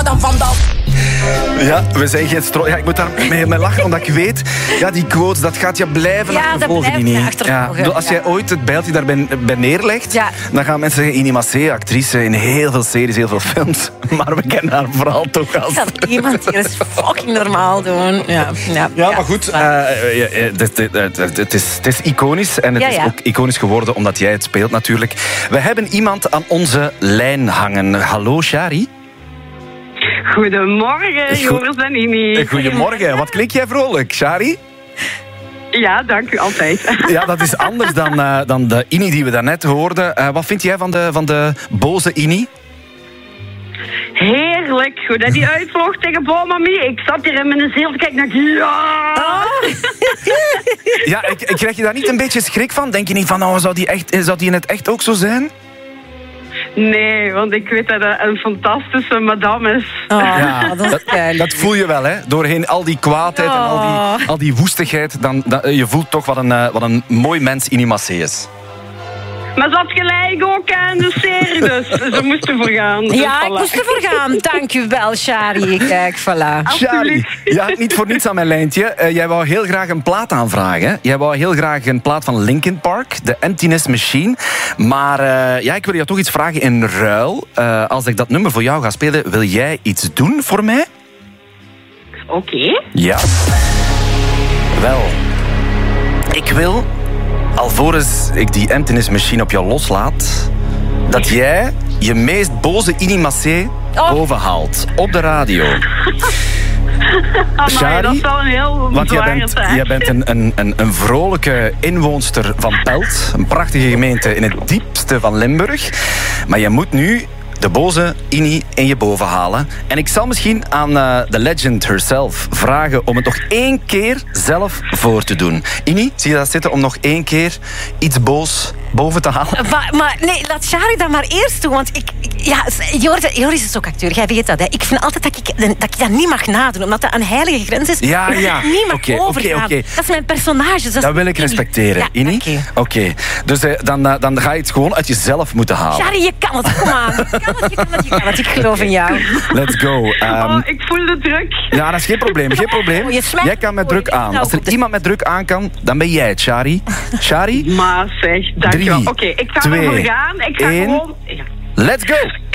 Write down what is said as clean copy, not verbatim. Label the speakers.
Speaker 1: Madame Van Dam.
Speaker 2: Ja, we zijn geen ja, ik moet daar mee lachen, omdat ik weet... Ja, die quotes, dat gaat je blijven achtervolgen, Ini. Als jij ooit het bijltje daarbij neerlegt... Ja. Dan gaan mensen zeggen... Ini Massé, actrice in heel veel series, heel veel films. Maar we kennen haar vooral toch als...
Speaker 1: Dat iemand hier is fucking normaal doen.
Speaker 2: Ja, maar goed. Het is iconisch. En het is ook iconisch geworden omdat jij het speelt natuurlijk. We hebben iemand aan onze lijn hangen. Hallo, Shari.
Speaker 3: Goedemorgen, Joris en Ini.
Speaker 2: Goedemorgen. Wat klink jij vrolijk, Shari?
Speaker 3: Ja, dank u, altijd.
Speaker 2: Ja, dat is anders dan de Ini die we daarnet hoorden. Wat vind jij van de boze Ini?
Speaker 3: Heerlijk. Goed dat die uitvloog tegen Bomami. Ik zat hier in mijn ziel te kijken naar...
Speaker 2: Ja, krijg je daar niet een beetje schrik van? Denk je niet van, zou die in het echt ook zo zijn?
Speaker 3: Nee, want ik weet dat het een fantastische madame is.
Speaker 2: Ja, dat voel je wel, hè? Doorheen al die kwaadheid en al die woestigheid. Dan, je voelt toch wat een mooi mens Ini Massé is.
Speaker 3: Maar ze had gelijk ook aan de serie, dus ze moesten voor gaan. Dus
Speaker 1: ja, ik moest ervoor gaan. Dank u wel, Shari. Kijk, voilà.
Speaker 2: Shari, je had niet voor niets aan mijn lijntje. Jij wou heel graag een plaat aanvragen. Jij wou heel graag een plaat van Linkin Park, The Emptiness Machine. Maar ik wil je toch iets vragen in ruil. Als ik dat nummer voor jou ga spelen, wil jij iets doen voor mij?
Speaker 3: Oké.
Speaker 2: Ja. Wel, ik wil... alvorens ik die Emptiness Machine op jou loslaat, dat jij je meest boze Ini Massé bovenhaalt op de radio.
Speaker 3: Shari, dat is wel een heel
Speaker 2: want jij bent een vrolijke inwoonster van Pelt, een prachtige gemeente in het diepste van Limburg. Maar je moet nu de boze Ini in je boven halen. En ik zal misschien aan de legend herself vragen om het nog 1 keer zelf voor te doen. Ini, zie je dat zitten om nog 1 keer iets boos boven te halen?
Speaker 1: Maar nee, laat Shari dat maar eerst doen. Want Joris is ook acteur, jij weet dat. Hè. Ik vind altijd dat ik dat niet mag nadoen, omdat dat een heilige grens is.
Speaker 2: Ja.
Speaker 1: Niet mag overgaan.
Speaker 2: Okay.
Speaker 1: Dat is mijn personage.
Speaker 2: Dat wil ik respecteren, ja, Ini. Oké. Dus dan ga je het gewoon uit jezelf moeten halen.
Speaker 1: Shari, je kan het. Kom aan. Je kan het. Ik geloof in jou.
Speaker 2: Let's go.
Speaker 3: Ik voel de druk.
Speaker 2: Ja, dat is geen probleem. Jij kan met druk aan. Als er iemand met druk aan kan, dan ben jij het, Shari. Shari?
Speaker 3: Maar zeg, dankjewel. Oké, ik ga ervoor gaan. Ik ga
Speaker 2: 1.
Speaker 3: gewoon...
Speaker 2: Let's go!